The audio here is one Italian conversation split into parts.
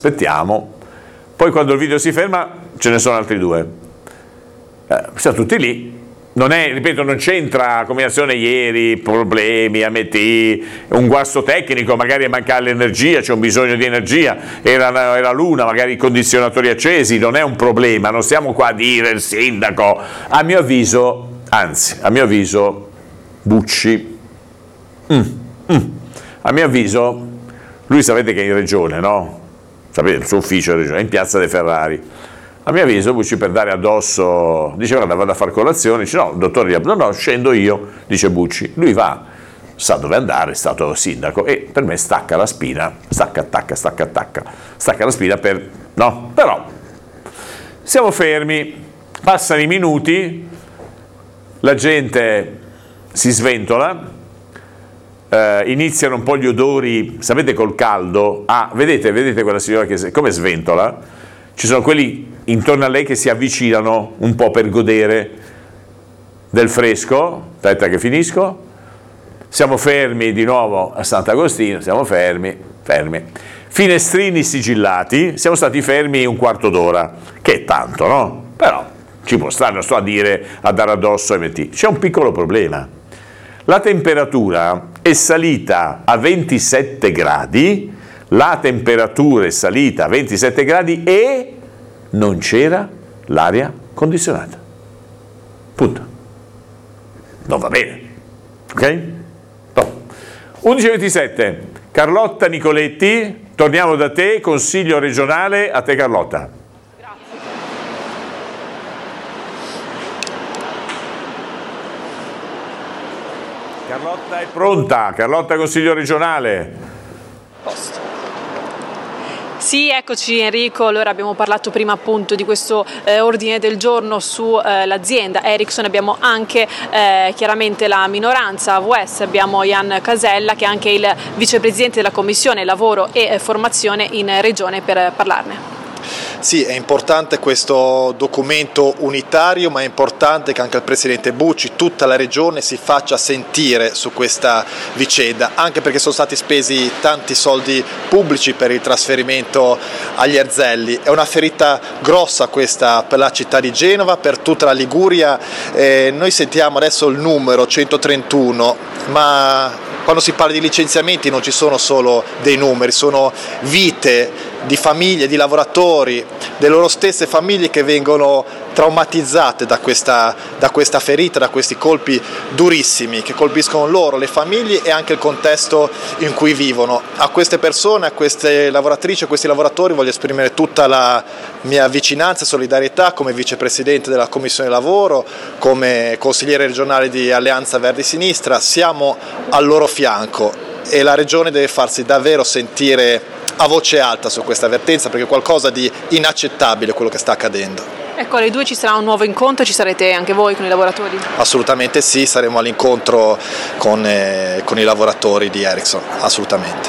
aspettiamo, poi quando il video si ferma ce ne sono altri due, siamo tutti lì. Non è, ripeto, non c'entra combinazione ieri, problemi, AMT, un guasto tecnico, magari manca l'energia, c'è un bisogno di energia, era l'una, magari i condizionatori accesi, non è un problema, non stiamo qua a dire il sindaco. A mio avviso, anzi, a mio avviso, Bucci, a mio avviso, lui sapete che è in regione, no? Sapete, il suo ufficio è in regione, è in Piazza dei Ferrari. A mio avviso Bucci, per dare addosso, dice guarda vado a far colazione, dice no, dottore, no, scendo io, dice Bucci. Lui va, sa dove andare, è stato sindaco e per me stacca la spina, stacca la spina per, no? Però siamo fermi, passano i minuti, la gente si sventola, iniziano un po' gli odori, sapete col caldo, vedete quella signora che come sventola? Ci sono quelli intorno a lei che si avvicinano un po' per godere del fresco. Aspetta che finisco. Siamo fermi di nuovo a Sant'Agostino, siamo fermi. Finestrini sigillati, siamo stati fermi un quarto d'ora, che è tanto, no? Però ci può stare, non sto a dare addosso ai MT. C'è un piccolo problema. La temperatura è salita a 27 gradi, e non c'era l'aria condizionata. Punto. Non va bene. Ok? No. 11:27. Carlotta Nicoletti, torniamo da te, Consiglio regionale, a te Carlotta. Grazie. Carlotta è pronta, Carlotta Consiglio regionale. Posto. Sì, eccoci Enrico, allora abbiamo parlato prima appunto di questo ordine del giorno su l'azienda Ericsson, abbiamo anche chiaramente la minoranza AVS, abbiamo Jan Casella che è anche il vicepresidente della Commissione Lavoro e Formazione in Regione per parlarne. Sì, è importante questo documento unitario, ma è importante che anche il Presidente Bucci, tutta la Regione si faccia sentire su questa vicenda, anche perché sono stati spesi tanti soldi pubblici per il trasferimento agli Erzelli. È una ferita grossa questa per la città di Genova, per tutta la Liguria. Noi sentiamo adesso il numero 131, ma quando si parla di licenziamenti non ci sono solo dei numeri, sono vite di famiglie, di lavoratori, delle loro stesse famiglie che vengono traumatizzate da questa ferita, da questi colpi durissimi che colpiscono loro, le famiglie e anche il contesto in cui vivono. A queste persone, a queste lavoratrici, a questi lavoratori voglio esprimere tutta la mia vicinanza e solidarietà come vicepresidente della Commissione Lavoro, come consigliere regionale di Alleanza Verdi Sinistra. Siamo al loro fianco e la Regione deve farsi davvero sentire a voce alta su questa avvertenza, perché è qualcosa di inaccettabile quello che sta accadendo. Ecco, alle 2 ci sarà un nuovo incontro, ci sarete anche voi con i lavoratori? Assolutamente sì, saremo all'incontro con i lavoratori di Ericsson, assolutamente.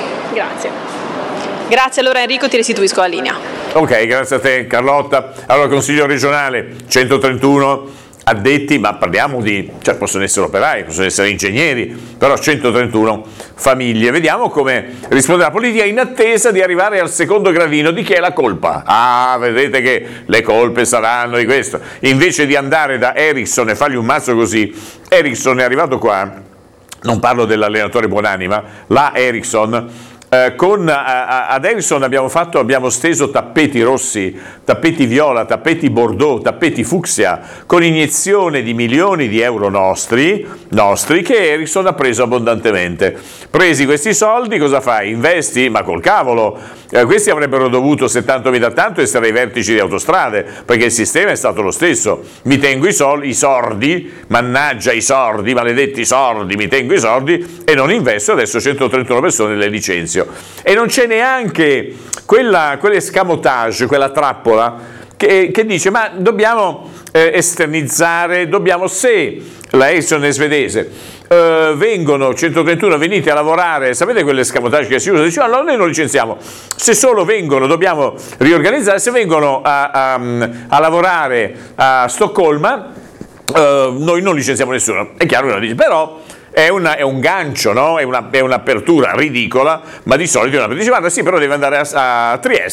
Grazie allora Enrico, ti restituisco la linea. Ok, grazie a te Carlotta. Allora, Consiglio regionale, 131 addetti, ma parliamo di, cioè possono essere operai, possono essere ingegneri, però 131 famiglie. Vediamo come risponde la politica in attesa di arrivare al secondo gradino. Di chi è la colpa? Ah, vedete che le colpe saranno di questo. Invece di andare da Ericsson e fargli un mazzo così, Ericsson è arrivato qua, non parlo dell'allenatore Buonanima, la Ericsson. Ad Ericsson abbiamo steso tappeti rossi, tappeti viola, tappeti bordeaux, tappeti fucsia, con iniezione di milioni di euro nostri che Ericsson ha preso abbondantemente. Presi questi soldi, cosa fai? Investi? Ma col cavolo! Questi avrebbero dovuto 70.000 tanto essere ai vertici di Autostrade, perché il sistema è stato lo stesso. Mi tengo i sordi, mannaggia i sordi, maledetti sordi, mi tengo i sordi e non investo, adesso 131 persone le licenzio. E non c'è neanche quell'escamotage, quella trappola che dice ma dobbiamo esternizzare, se la Ericsson è svedese, vengono 131, venite a lavorare, sapete quell'escamotage che si usa, dice allora noi non licenziamo, se solo vengono dobbiamo riorganizzare, se vengono a lavorare a Stoccolma noi non licenziamo nessuno. È chiaro che lo dice, però è un gancio, no? È un'apertura ridicola, ma di solito è una dice guarda sì, però deve andare a Trieste.